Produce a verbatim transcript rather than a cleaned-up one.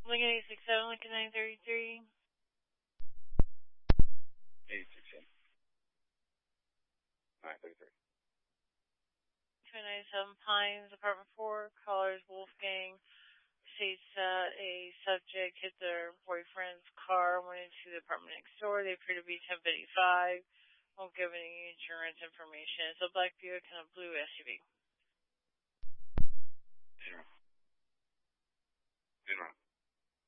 Lincoln eight six seven, Lincoln nine thirty-three. eight six seven. nine thirty-three. two ninety-seven Pines, apartment four, callers Wolfgang. States that a subject hit their boyfriend's car, went into the apartment next door. They appear to be ten fifty-five. Won't give any insurance information. It's a black Buick and a blue S U V. Zero. Zero.